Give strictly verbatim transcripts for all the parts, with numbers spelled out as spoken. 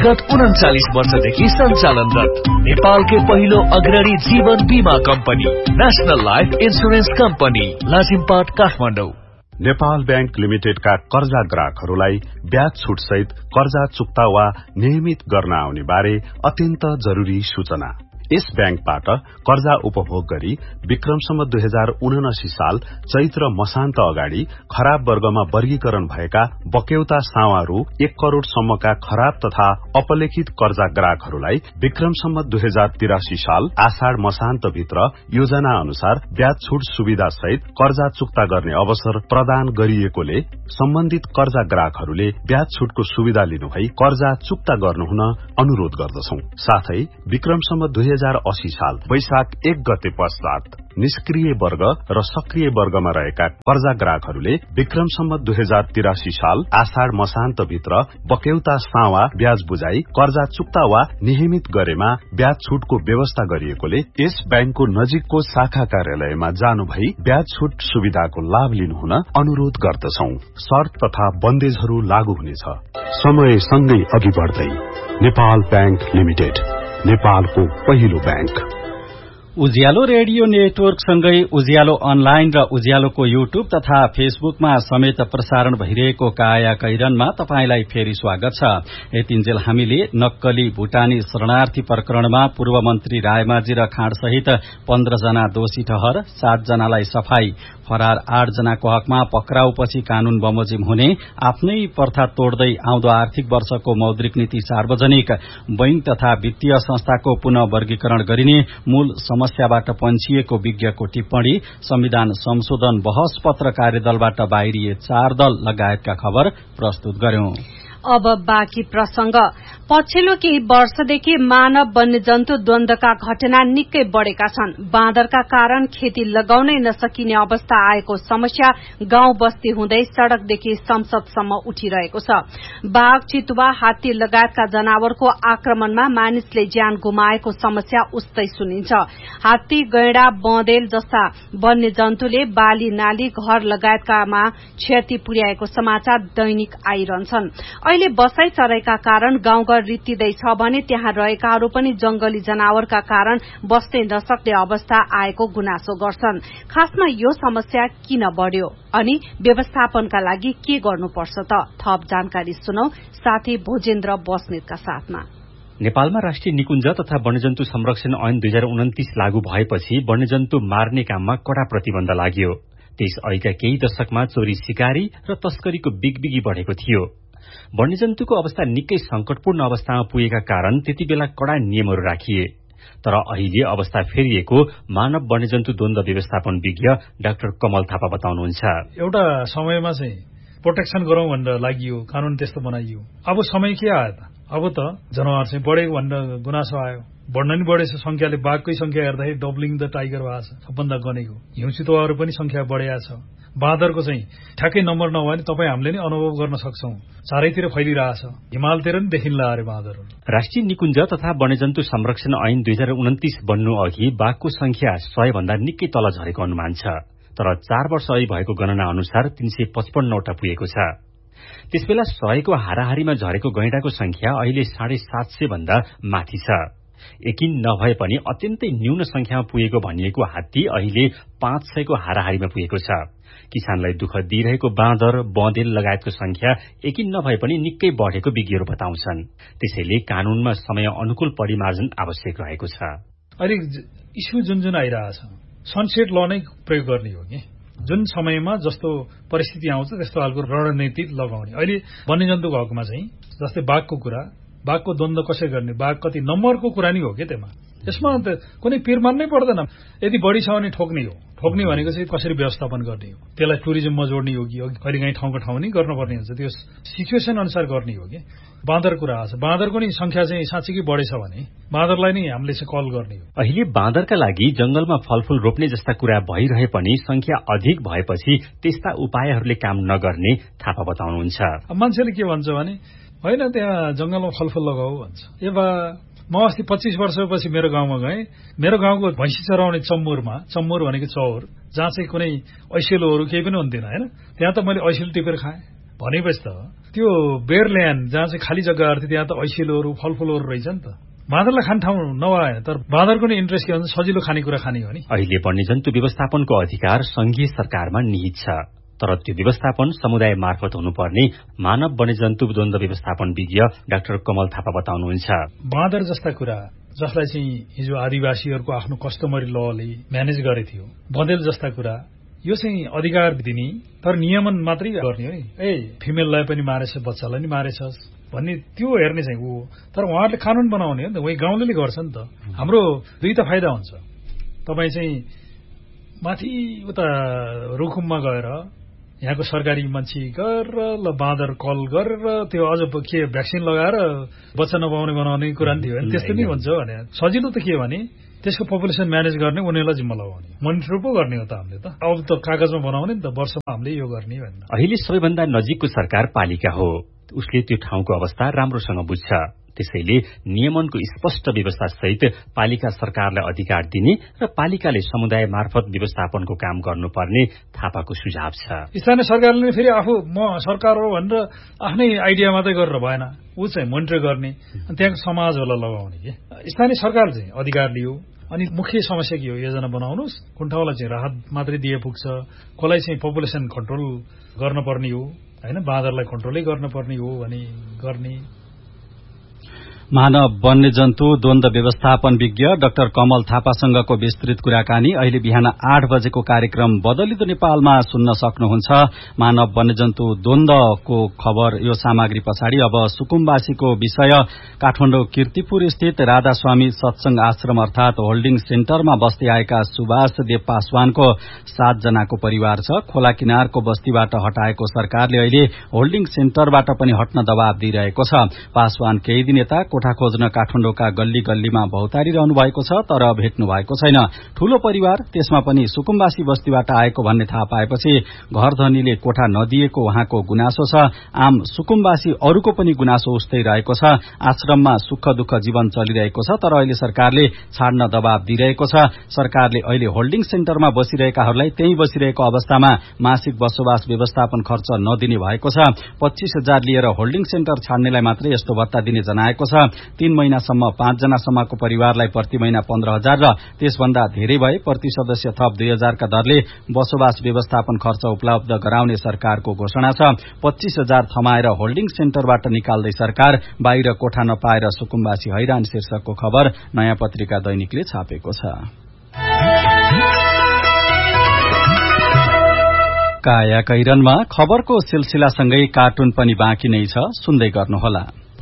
विगत उन्चालिस वर्षदेखि सञ्चालनरत नेपालकै पहिलो अग्रणी जीवन बीमा company national life insurance company Lazimpat Kathmandu. Nepal bank लिमिटेडका कर्जा ग्राहकहरूलाई ब्याज छुट सहित कर्जा चुक्ता वा नियमित गर्न आउने बारे अत्यन्त जरुरी सूचना। यस बैंकबाट कर्जा उपभोग गरी विक्रमसम्म दुई हजार उनासी साल चैत्र मसान्त अगाडि खराब वर्गमा वर्गीकरण भएका बक्यौता सावा रु एक करोड़ सम्मका खराब तथा अपलेखित कर्जा ग्राहकहरूलाई विक्रमसम्म दुई हजार तिरासी साल आषाढ़ मसान्त भित्र योजना अनुसार ब्याज छुट सुविधा सहित कर्जा चुक्ता गर्ने अवसर प्रदान गरिएकोले सम्बन्धित कर्जा ग्राहकहरूले ब्याज छुटको सुविधा लिनुभई कर्जा चुक्ता गर्नुहुन अनुरोध गर्दछौं। साथै विक्रमसम्म दुई हजार अस्सी साल वैशाख एक गते पश्चात निष्क्रिय वर्ग र सक्रिय वर्गमा रहेका कर्जा ग्राहकहरूले विक्रमसम्म दुई हजार तिरासी साल आषाढ़ मसान्त भित्र बक्यौता सावा ब्याज बुझाई कर्जा चुक्ता वा नियमित गरेमा ब्याज छुटको व्यवस्था गरिएकोले यस बैंकको नजिकको शाखा कार्यालयमा जानु भई ब्याज छुट सुविधाको लाभ लिनुहुन अनुरोध गर्दछौं। शर्त तथा बन्देजहरू लागू हुनेछ। समय सँगै अघि बढ्दै नेपाल बैंक लिमिटेड, नेपालको पहिलो बैंक। उज्यालो रेडियो नेटवर्क सँगै उज्यालो अनलाइन र उज्यालोको युट्युब तथा फेसबुकमा समेत प्रसारण भइरहेको काया कैरनमा तपाईंलाई फेरि स्वागत छ। यतिन्जेल हामीले नक्कली भूटानी शरणार्थी प्रकरणमा पूर्व मन्त्री रायमाझी र खाँड सहित पन्ध्र जना दोषी ठहर, सात जनालाई सफाई, फरार आठ जनाको हकमा पक्राउपछि कानून बमोजिम हुने, आफ्नै प्रथा तोड्दै आउँदो आर्थिक वर्षको मौद्रिक नीति सार्वजनिक, बैंक तथा वित्तीय संस्थाको पुनः वर्गीकरण गरिने, मूल समस्याबाट पन्छिएको विज्ञको टिप्पणी, संविधान संशोधन बहस पत्र कार्यदलबाट बाहिरिए चार दल लगायतका खबर प्रस्तुत गर्यौं। अब बाँकी प्रसंग। पछिल्लो केही वर्षदेखि मानव वन्यजन्तु द्वन्द्वका घटना निकै बढ़ेका छन्। बाँदरका कारण खेती लगाउनै नसकिने अवस्था आएको समस्या गाउँ बस्ती हुँदै सड़कदेखि संसदसम्म उठिरहेको छ। बाघ, चितुवा, हात्ती लगायतका जनावरको आक्रमणमा मानिसले ज्यान गुमाएको समस्या उस्तै सुनिन्छ। हात्ती, गैंडा, बँदेल जस्ता वन्यजन्तुले बाली, नाली, घर लगायतकामा क्षति पुर्याएको समाचार दैनिक आइरहन्छन्। अहिले बसाई चराईका कारण गाउँघर रित्तिदैछ भने त्यहाँ रहेकाहरू पनि जंगली जनावरका कारण बस्नै नसक्ने अवस्था आएको गुनासो गर्छन्। खासमा यो समस्या किन बढ़्यो अनि व्यवस्थापनका लागि के गर्नुपर्छ त? थप जानकारी सुनौ साथी भोजेन्द्र बस्नेतका साथमा। नेपालमा राष्ट्रिय निकुञ्ज तथा वन्यजन्तु संरक्षण ऐन दुई हजार उन्तिस लागू भएपछि वन्यजन्तु मार्ने काममा कड़ा प्रतिबन्ध लाग्यो। त्यस अघिका केही दशकमा चोरी, शिकारी र तस्करीको बिगबिगी बढ़ेको थियो। वन्यजन्तुको अवस्था निकै संकटपूर्ण अवस्थामा पुगेका कारण त्यति बेला कड़ा नियमहरू राखिए। तर अहिले अवस्था फेरिएको मानव वन्यजन्तु द्वन्द्व व्यवस्थापन विज्ञ डाक्टर कमल थापा बताउनुहुन्छ। एउटा समयमा चाहिँ प्रोटेक्सन गरौं भनेर लागि कानून त्यस्तो बनाइयो। अब समय के आयो त? अब त जनावर चाहिँ बढेको भनेर गुनासो आयो। बढ़न नि बढेछ संख्याले। बाघकै संख्या हेर्दाखेरि डबलिङ द टाइगर भएको छ, सबभन्दा गनेको। हिउँ चितुवाहरू पनि संख्या बढेको छ। बाँदरको चाहिँ ठ्याक्कै नम्बर नभए नि तपाईँ हामीले नि अनुभव गर्न सक्छौं। चारैतिर फैलिरहेछ। हिमालतिर नि देखिन्ला अरे बाँदरहरू। राष्ट्रिय निकुञ्ज तथा वन्यजन्तु संरक्षण ऐन दुई हजार उन्तिस बन्नु अघि बाघको संख्या सय भन्दा निकै तल झरेको अनुमान छ। तर चार वर्ष अघि भएको गणना अनुसार तीन सय पचपन्नवटा पुगेको छ। त्यसबेला सयको हाराहारीमा झरेको गैंडाको संख्या अहिले साढे सात सय भन्दा माथि छ। यकिन नभए पनि अत्यन्तै न्यून संख्यामा पुगेको भनिएको हात्ती अहिले पाँच सयको हाराहारीमा पुगेको छ। किसानलाई दुःख दिइरहेको बाँदर, बँदेल लगायतको संख्या यकिन नभए पनि निकै बढ़ेको विज्ञहरू बताउँछन्। त्यसैले कानूनमा समय अनुकूल परिमार्जन आवश्यक रहेको छ। अहिले इस्यु जुन जुन आइरहेछ सनसेट ल नै प्रयोग गर्ने हो कि जुन समयमा जस्तो परिस्थिति आउँछ त्यस्तो खालको रणनीति लगाउने। अहिले वन्यजन्तुको हकमा चाहिँ जस्तै बाघको कुरा, बाघको द्वन्द्व कसै गर्ने, बाघ कति नम्बरको कुरा नै हो कि त्यसमा। यसमा त कुनै पिर मान्नै पर्दैन। यदि बढ़ी छ भने ठोक्ने हो। ठोक्ने भनेको चाहिँ कसरी व्यवस्थापन गर्ने हो, त्यसलाई टुरिज्ममा जोड्ने हो कि कहिलेकाहीँ ठाउँको ठाउँ नै गर्नुपर्ने हुन्छ। त्यो सिचुएसन अनुसार गर्ने हो कि। बाँदर कुरा आछ, बाँदरको नि संख्या चाहिँ साँच्चीकै बढेछ भने बाँदरलाई नै हामीले चाहिँ कल गर्ने हो। अहिले बाँदरका लागि जंगलमा फलफूल रोप्ने जस्ता कुरा भइरहे पनि संख्या अधिक भएपछि त्यस्ता उपायहरूले काम नगर्ने थापा बताउनुहुन्छ। मान्छेले के भन्छ भने होइन त्यहाँ जंगलमा फलफूल लगाऊ भन्छ। ए बा म अस्ति पच्चीस वर्षपछि मेरो गाउँमा गएँ। मेरो गाउँको भैँसी चराउने चम्मुरमा, चम्मुर भनेको चौर, जहाँ चाहिँ कुनै ऐसेलोहरू केही पनि हुन्थेन होइन, त्यहाँ त मैले ऐसेलो टिपेर खाएँ। भनेपछि त त्यो बेयरल्यान्ड जहाँ चाहिँ खाली जग्गाहरू थियो त्यहाँ त ऐसिलोहरू फलफुलहरू रहेछ नि त। बाँदरलाई खाने ठाउँ नभएन, तर बाँदरको नै इन्ट्रेस्ट के भन्छ सजिलो खानेकुरा खाने हो नि। अहिले वन्यजन्तु व्यवस्थापनको अधिकार संघीय सरकारमा निहित छ, तर त्यो व्यवस्थापन समुदाय मार्फत हुनुपर्ने मानव वन्यजन्तु द्वन्द्व व्यवस्थापन विज्ञ डाक्टर कमल थापा बताउनुहुन्छ। बाँदर जस्ता कुरा जसलाई चाहिँ हिजो आदिवासीहरूको आफ्नो कस्टमरी लले म्यानेज गरे थियो, बँदेल जस्ता कुरा यो चाहिँ अधिकार दिने तर नियमन मात्रै गर्ने हो नि। ए फिमेललाई पनि मारेछ, बच्चालाई नि मारेछस् भन्ने त्यो हेर्ने चाहिँ हो, तर उहाँहरूले कानून बनाउने हो नि त, वही गाउँले गर्छ नि त। हाम्रो दुई त फाइदा हुन्छ, तपाईँ चाहिँ माथि उता रुकुममा गएर यहाँको सरकारी मान्छे गरेर ल बाँदर कल गरेर त्यो अझ के भ्याक्सिन लगाएर बच्चा नपाउने बनाउने कुरा नि थियो भने त्यस्तो नै हुन्छ भने सजिलो त के भने त्यसको पपुलेसन म्यानेज गर्ने उनीहरूलाई जिम्मा लगाउने, मोनिटर पो गर्ने हो त हामीले त। अब त कागजमा बनाउने नि त, वर्षमा हामीले यो गर्ने भन्ने। अहिले सबैभन्दा नजिकको सरकार पालिका हो, उसले त्यो ठाउँको अवस्था राम्रोसँग बुझ्छ, त्यसैले नियमनको स्पष्ट व्यवस्था सहित पालिका सरकारलाई अधिकार दिने र पालिकाले समुदाय मार्फत व्यवस्थापनको काम गर्नुपर्ने थापाको सुझाव छ। स्थानीय सरकारले फेरि आफू म सरकार हो भनेर आफ्नै आइडिया मात्रै गरेर भएन, ऊ चाहिँ मोनिटर गर्ने, त्यहाँको समाजहरूलाई लगाउने के। स्थानीय सरकार चाहिँ अधिकार लियो, अनि मुख्य समस्या के हो योजना बनाउनुहोस्, कुन ठाउँलाई चाहिँ राहत मात्रै दिए पुग्छ, कसलाई चाहिँ पपुलेसन कन्ट्रोल गर्न पर्ने हो होइन, बाँदरलाई कन्ट्रोलै गर्न पर्ने हो भने गर्ने। मानव वन्यजन्तु द्वन्द्व व्यवस्थापन विज्ञ डाक्टर कमल थापासँगको विस्तृत कुराकानी अहिले बिहान आठ बजेको कार्यक्रम बदलिदो नेपालमा सुन्न सक्नुहुन्छ। मानव वन्यजन्तु द्वन्द्वको खबर यो सामग्री पछाडि अब सुकुम्बासीको विषय। काठमाडौँ कीर्तिपुर स्थित राधास्वामी सत्संग आश्रम अर्थात होल्डिङ सेन्टरमा बस्दै आएका सुभाष देव पासवानको सात जनाको परिवार छ। खोला किनारको बस्तीबाट हटाएको सरकारले अहिले होल्डिङ सेन्टरबाट पनि हट्न दबाव दिइरहेको छ। पासवान केही दिन यता कोठा खोज्न काठमाडौँका गल्ली गल्लीमा भौतारिरहनु भएको छ, तर भेट्नु भएको छैन। ठूलो परिवार, त्यसमा पनि सुकुम्बासी बस्तीबाट आएको भन्ने थाहा पाएपछि घर धनीले कोठा नदिएको उहाँको गुनासो छ। आम सुकुम्बासी अरूको पनि गुनासो उस्तै रहेको छ। आश्रममा सुख दुःख जीवन चलिरहेको छ, तर अहिले सरकारले छाड्न दबाव दिइरहेको छ। सरकारले अहिले होल्डिङ सेन्टरमा बसिरहेकाहरूलाई त्यही बसिरहेको अवस्थामा मासिक बसोबास व्यवस्थापन खर्च नदिने भएको छ। पच्चीस हजार लिएर होल्डिङ सेन्टर छाड्नेलाई मात्रै यस्तो भत्ता दिने जनाएको छ। तीन महिनासम्म पाँचजनासम्मको परिवारलाई प्रति महिना पन्ध्र हजार र त्यसभन्दा धेरै भए प्रति सदस्य थप दुई हजारका दरले बसोबास व्यवस्थापन खर्च उपलब्ध गराउने सरकारको घोषणा छ। पच्चीस हजार थमाएर होल्डिङ सेन्टरबाट निकाल्दै सरकार, बाहिर कोठा नपाएर सुकुम्बासी हैरान शीर्षकको खबर नयाँ पत्रिका दैनिकले छापेको छ। काया कैरनमा खबरको सिलसिलासँगै कार्टुन पनि बाँकी नै छ, सुन्दै गर्नुहोला।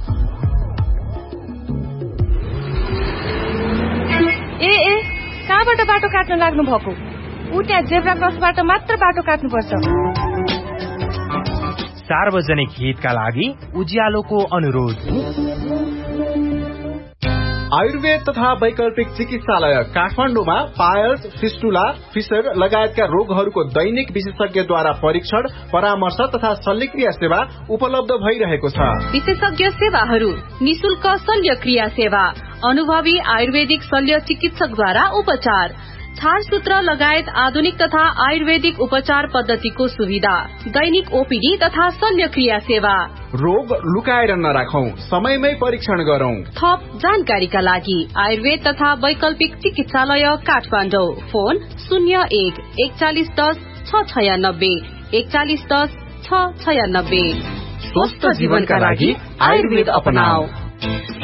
कहाँबाट बाटो काट्न लाग्नु भएको? उ त्यहाँ जेब्रा क्रसबाट मात्र बाटो काट्नुपर्छ। सार्वजनिक हितका लागि उज्यालोको अनुरोध। आयुर्वेद तथा वैकल्पिक चिकित्सालय काठमाडौँमा पायल्स, फिस्टुला, फिसर लगायतका रोगहरूको दैनिक विशेषज्ञद्वारा परीक्षण, परामर्श तथा शल्यक्रिया सेवा उपलब्ध भइरहेको छ। विशेषज्ञ सेवाहरू: निशुल्क शल्यक्रिया सेवा, अनुभवी आयुर्वेदिक शल्य चिकित्सकद्वारा उपचार, छारसूत्र लगायत आधुनिक तथा आयुर्वेदिक उपचार पद्धतिको सुविधा, दैनिक ओपीडी तथा शल्यक्रिया सेवा। रोग लुकाएर नराखौं, समयमै परीक्षण गरौं। थप जानकारीका लागि आयुर्वेद तथा वैकल्पिक चिकित्सालय काठमाडौँ। फोन शून्य एक एकचालिस दस छ छयानब्बे एकचालिस दस छ छयानब्बे। स्वस्थ जीवनका लागि आयुर्वेद अपनाऊ।